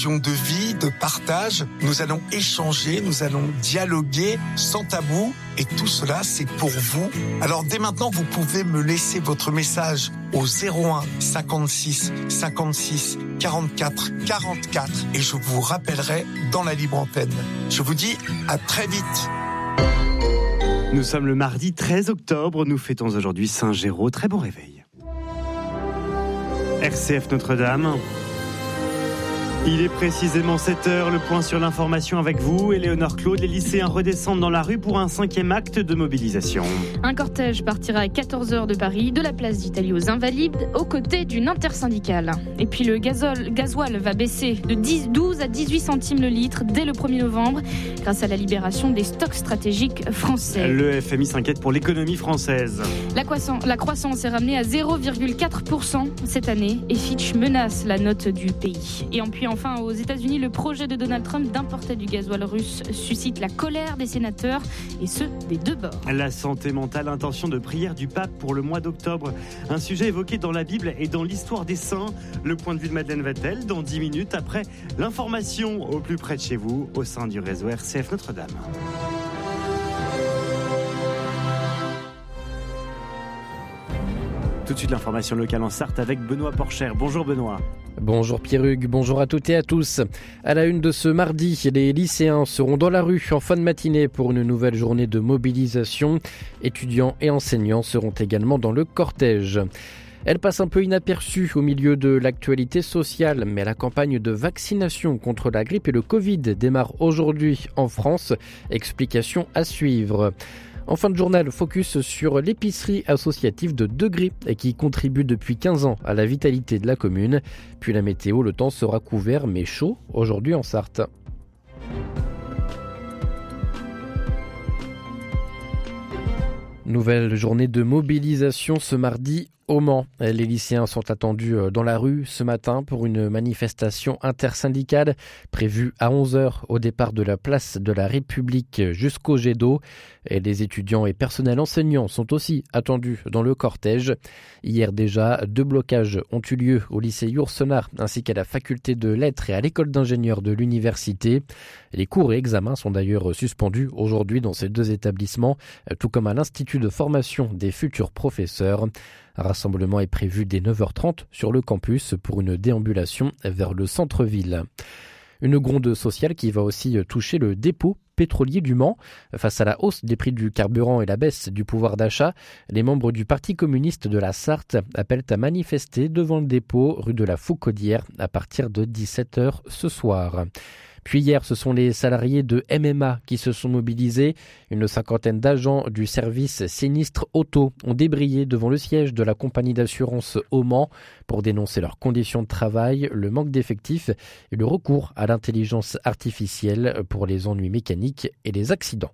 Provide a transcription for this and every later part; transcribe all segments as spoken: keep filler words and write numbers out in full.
de vie, de partage. Nous allons échanger, nous allons dialoguer sans tabou et tout cela, c'est pour vous. Alors dès maintenant, vous pouvez me laisser votre message au zéro un cinquante-six cinquante-six quarante-quatre quarante-quatre et je vous rappellerai dans la libre antenne. Je vous dis à très vite. Nous sommes le mardi treize octobre, nous fêtons aujourd'hui Saint-Géraud. Très bon réveil. R C F Notre-Dame. Il est précisément sept heures, le point sur l'information avec vous, Éléonore Claude. Les lycéens redescendent dans la rue pour un cinquième acte de mobilisation. Un cortège partira à quatorze heures de Paris, de la place d'Italie aux Invalides, aux côtés d'une intersyndicale. Et puis le gazole, gasoil va baisser de dix, douze à dix-huit centimes le litre dès le premier novembre, grâce à la libération des stocks stratégiques français. Le F M I s'inquiète pour l'économie française. La croissance, la croissance est ramenée à zéro virgule quatre pour cent cette année et Fitch menace la note du pays. Et en puis enfin, aux États-Unis, le projet de Donald Trump d'importer du gasoil russe suscite la colère des sénateurs, et ce, des deux bords. La santé mentale, intention de prière du pape pour le mois d'octobre. Un sujet évoqué dans la Bible et dans l'histoire des saints. Le point de vue de Madeleine Vatel, dans dix minutes, après l'information au plus près de chez vous, au sein du réseau R C F Notre-Dame. Tout de suite, l'information locale en Sarthe avec Benoît Porcher. Bonjour Benoît. Bonjour Pierre-Hugues, bonjour à toutes et à tous. À la une de ce mardi, les lycéens seront dans la rue en fin de matinée pour une nouvelle journée de mobilisation. Étudiants et enseignants seront également dans le cortège. Elle passe un peu inaperçue au milieu de l'actualité sociale, mais la campagne de vaccination contre la grippe et le Covid démarre aujourd'hui en France. Explication à suivre. En fin de journal, focus sur l'épicerie associative de Degré qui contribue depuis quinze ans à la vitalité de la commune. Puis la météo, le temps sera couvert mais chaud aujourd'hui en Sarthe. Nouvelle journée de mobilisation ce mardi au Mans. Les lycéens sont attendus dans la rue ce matin pour une manifestation intersyndicale prévue à onze heures au départ de la place de la République jusqu'au jet d'eau. Et les étudiants et personnels enseignants sont aussi attendus dans le cortège. Hier déjà, deux blocages ont eu lieu au lycée Yourcenar ainsi qu'à la faculté de lettres et à l'école d'ingénieurs de l'université. Les cours et examens sont d'ailleurs suspendus aujourd'hui dans ces deux établissements, tout comme à l'Institut de formation des futurs professeurs. Un rassemblement est prévu dès neuf heures trente sur le campus pour une déambulation vers le centre-ville. Une gronde sociale qui va aussi toucher le dépôt pétrolier du Mans. Face à la hausse des prix du carburant et la baisse du pouvoir d'achat, les membres du Parti communiste de la Sarthe appellent à manifester devant le dépôt rue de la Foucaudière à partir de dix-sept heures ce soir. Puis hier, ce sont les salariés de M M A qui se sont mobilisés. Une cinquantaine d'agents du service sinistre auto ont débrayé devant le siège de la compagnie d'assurance au Mans pour dénoncer leurs conditions de travail, le manque d'effectifs et le recours à l'intelligence artificielle pour les ennuis mécaniques et les accidents.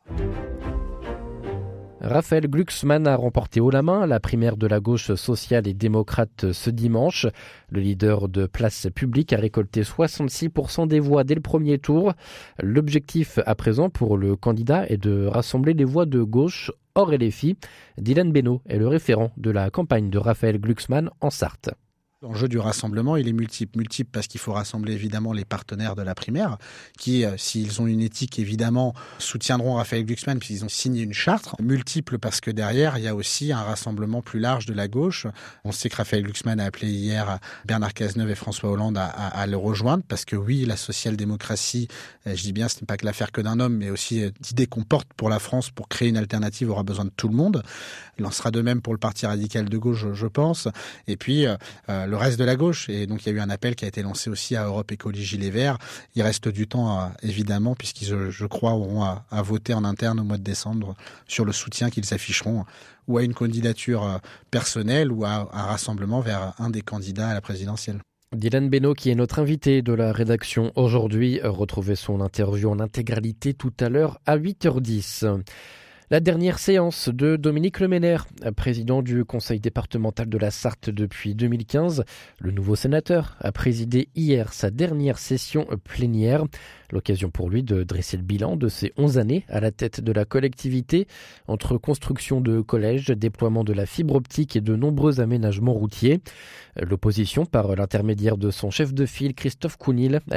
Raphaël Glucksmann a remporté haut la main la primaire de la gauche sociale et démocrate ce dimanche. Le leader de Place Publique a récolté soixante-six pour cent des voix dès le premier tour. L'objectif à présent pour le candidat est de rassembler les voix de gauche hors L F I. Dylan Beno est le référent de la campagne de Raphaël Glucksmann en Sarthe. L'enjeu du rassemblement, il est multiple. Multiple parce qu'il faut rassembler évidemment les partenaires de la primaire qui, euh, s'ils ont une éthique, évidemment, soutiendront Raphaël Glucksmann puisqu'ils ont signé une charte. Multiple parce que derrière, il y a aussi un rassemblement plus large de la gauche. On sait que Raphaël Glucksmann a appelé hier Bernard Cazeneuve et François Hollande à, à, à le rejoindre parce que oui, la social-démocratie, euh, je dis bien, ce n'est pas que l'affaire que d'un homme, mais aussi euh, l'idée qu'on porte pour la France pour créer une alternative aura besoin de tout le monde. Il en sera de même pour le Parti radical de gauche, je, je pense. Et puis, euh, le reste de la gauche. Et donc, il y a eu un appel qui a été lancé aussi à Europe Écologie Les Verts. Il reste du temps, à, évidemment, puisqu'ils, je, je crois, auront à, à voter en interne au mois de décembre sur le soutien qu'ils afficheront ou à une candidature personnelle ou à un rassemblement vers un des candidats à la présidentielle. Dylan Beno, qui est notre invité de la rédaction aujourd'hui, retrouvez son interview en intégralité tout à l'heure à huit heures dix. La dernière séance de Dominique Lemener, président du conseil départemental de la Sarthe depuis deux mille quinze. Le nouveau sénateur a présidé hier sa dernière session plénière. L'occasion pour lui de dresser le bilan de ses onze années à la tête de la collectivité, entre construction de collèges, déploiement de la fibre optique et de nombreux aménagements routiers. L'opposition, par l'intermédiaire de son chef de file Christophe Counil,